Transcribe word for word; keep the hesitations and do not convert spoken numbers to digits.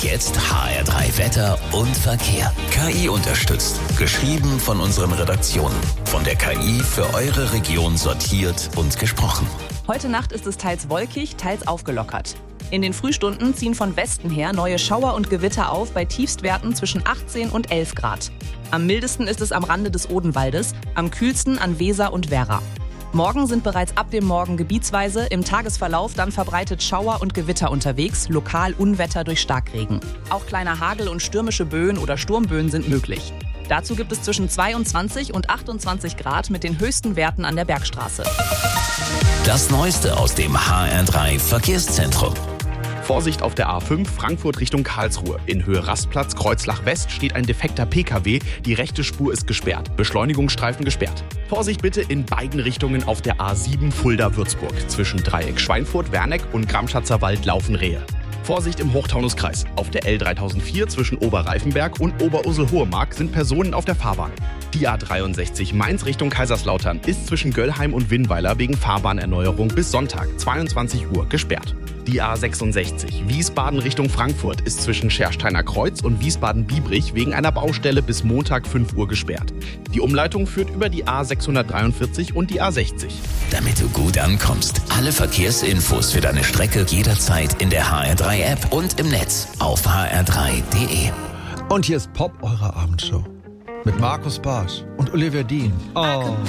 Jetzt H R drei Wetter und Verkehr. K I unterstützt. Geschrieben von unseren Redaktionen. Von der K I für eure Region sortiert und gesprochen. Heute Nacht ist es teils wolkig, teils aufgelockert. In den Frühstunden ziehen von Westen her neue Schauer und Gewitter auf bei Tiefstwerten zwischen achtzehn und elf Grad. Am mildesten ist es am Rande des Odenwaldes, am kühlsten an Weser und Werra. Morgen sind bereits ab dem Morgen gebietsweise, im Tagesverlauf dann verbreitet Schauer und Gewitter unterwegs, lokal Unwetter durch Starkregen. Auch kleiner Hagel und stürmische Böen oder Sturmböen sind möglich. Dazu gibt es zwischen zweiundzwanzig und achtundzwanzig Grad mit den höchsten Werten an der Bergstraße. Das Neueste aus dem H R drei Verkehrszentrum. Vorsicht auf der A fünf Frankfurt Richtung Karlsruhe. In Höhe Rastplatz Kreuzlach West steht ein defekter P K W. Die rechte Spur ist gesperrt. Beschleunigungsstreifen gesperrt. Vorsicht bitte in beiden Richtungen auf der A sieben Fulda-Würzburg. Zwischen Dreieck Schweinfurt-Werneck und Gramschatzer Wald laufen Rehe. Vorsicht im Hochtaunuskreis. Auf der L dreitausendvier zwischen Oberreifenberg und Oberursel-Hohemark sind Personen auf der Fahrbahn. Die A dreiundsechzig Mainz Richtung Kaiserslautern ist zwischen Göllheim und Winnweiler wegen Fahrbahnerneuerung bis Sonntag zweiundzwanzig Uhr gesperrt. Die A sechsundsechzig Wiesbaden Richtung Frankfurt ist zwischen Schersteiner Kreuz und Wiesbaden-Biebrich wegen einer Baustelle bis Montag fünf Uhr gesperrt. Die Umleitung führt über die A sechshundertdreiundvierzig und die A sechzig. Damit du gut ankommst, alle Verkehrsinfos für deine Strecke jederzeit in der H R drei App und im Netz auf h r drei punkt d e. Und hier ist Pop, eure Abendshow. Mit Markus Barsch und Olivia Dean. Oh.